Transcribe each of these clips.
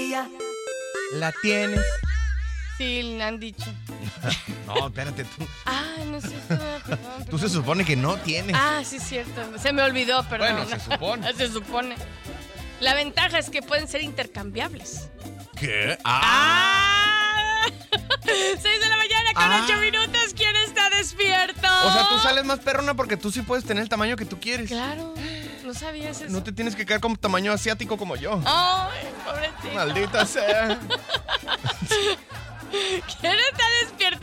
todavía. ¿La tienes? Sí, le han dicho. No, espérate tú. No sé. Perdón. Tú se supone que no tienes. Sí, es cierto. Se me olvidó, perdón. Bueno, se supone. Se supone. La ventaja es que pueden ser intercambiables. ¿Qué? 6 de la mañana con 8 minutos. ¿Quién está despierto? O sea, tú sales más perrona porque tú sí puedes tener el tamaño que tú quieres. Claro. No sabías eso. No te tienes que quedar con tamaño asiático como yo. Ay, pobrecito. Maldita sea. ¿Quién está despierto?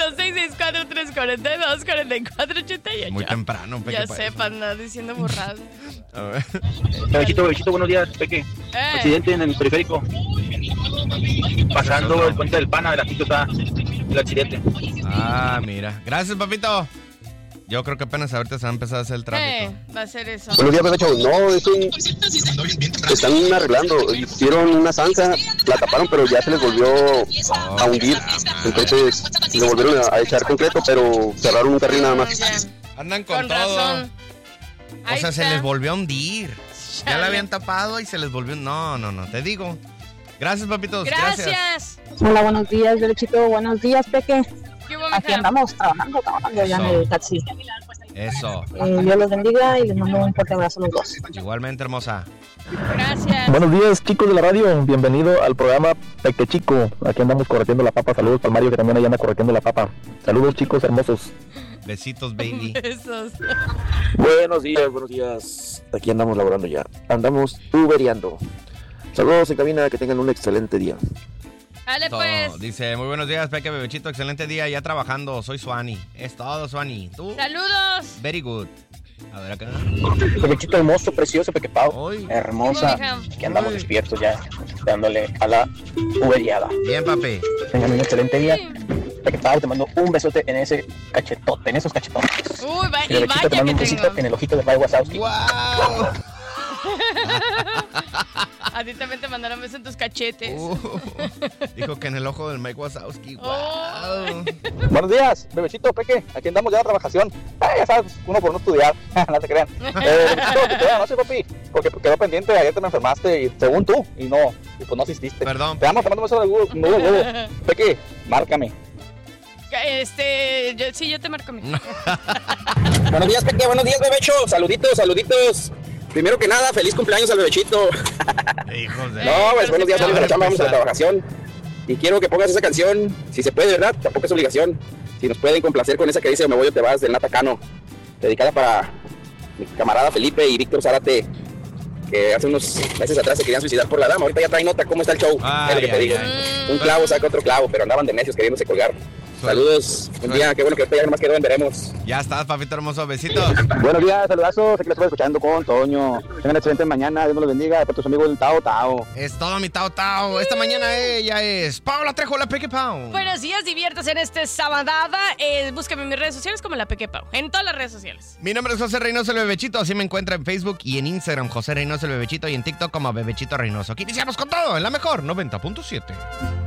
664-342-4488. Muy temprano, Peque. Ya sepan, no diciendo burrado. A ver. Bebechito, buenos días, Peque. Accidente en el periférico. Pasando el puente del Pana, adelantito está el accidente. Mira. Gracias, papito. Yo creo que apenas ahorita se va a empezar a hacer el tráfico. Va a ser eso. Buenos días, Bebecho. No, están arreglando. Hicieron una zanja, la taparon, pero ya se les volvió a hundir. Entonces le volvieron a echar concreto, pero cerraron un carril nada más. Andan con todo. Razón. O sea, se les volvió a hundir. Ya Chale. la habían tapado y se les volvió. No, te digo. Gracias, papitos. Gracias. Hola, buenos días, Derechito. Buenos días, Peque. ¿Qué hubo, Aquí mija? andamos trabajando allá en el taxi. Eso. Dios los bendiga y les mando un fuerte abrazo a los dos. Igualmente, hermosa. Gracias. Buenos días, chicos de la radio. Bienvenido al programa Peque Chico. Aquí andamos correteando la papa. Saludos para Mario, que también ahí anda correteando la papa. Saludos, chicos hermosos. Besitos, baby. Besos. Buenos días. Aquí andamos laborando ya. Andamos ubereando. Saludos en cabina, que tengan un excelente día. Dale, Todo. pues. Dice, muy buenos días, Peque Bebechito. Excelente día, ya trabajando. Soy Suani. Es todo, Suani. ¿Tú? Saludos. Very good. A ver acá. Bebechito hermoso, precioso, Peque Pau. Hoy. Hermosa. ¿Cómo, Aquí andamos despiertos ya, dándole a la uberiada. Bien, papi. Tengan un excelente día. Sí. Peque Pau, te mando un besote en ese cachetote, en esos cachetotes. Uy, Y Bebechito, te vaya mando un que besito tengo. en el ojito de Mike Wazowski. ¡Wow! A ti también te mandaron besos en tus cachetes. Dijo que en el ojo del Mike Wazowski. ¡Wow! Buenos días, Bebechito, Peque. Aquí andamos ya de trabajación. Ya sabes, uno por no estudiar. No te crean. Bebechito, te quedo anoche, papi. Porque quedó pendiente. Ayer te me enfermaste, y según tú. Y pues no asististe. Perdón. Te amo, te mando un beso de huevo. Peque, márcame. Yo te marco mi. Buenos días, Peque. Buenos días, Bebecho. Saluditos. Primero que nada, feliz cumpleaños al Bebechito. Hijos de... No, pues buenos días, Ahora saludos a la chamba, vamos a la empezar. trabajación. Y quiero que pongas esa canción, si se puede, ¿verdad? Tampoco es obligación. Si nos pueden complacer con esa que dice Me voy o te vas, del Nata Cano. Dedicada para mi camarada Felipe y Víctor Zárate, que hace unos meses atrás se querían suicidar por la dama. Ahorita ya trae nota, ¿cómo está el show? Ay, Es lo que te ay, digo. ay. Un clavo saca otro clavo, pero andaban de necios queriéndose colgar. Saludos, buen día, qué bueno que ahorita ya nomás quedó en veremos. Ya estás, papito hermoso. Besitos. Buenos días, saludazos, sé que lo estoy escuchando con Toño. Tengan una excelente mañana, Dios me los bendiga, para tus amigos del Tao. Es todo, mi Tao Tao. Esta mañana ella es Paola Trejo, la Peque Pau. Buenos días, diviértase en este sabadada. Búscame en mis redes sociales como la Peque Pau. En todas las redes sociales. Mi nombre es José Reynoso el Bebechito. Así me encuentra en Facebook y en Instagram, José Reynoso el Bebechito, y en TikTok como Bebechito Reynoso. Aquí iniciamos con todo en la mejor 90.7.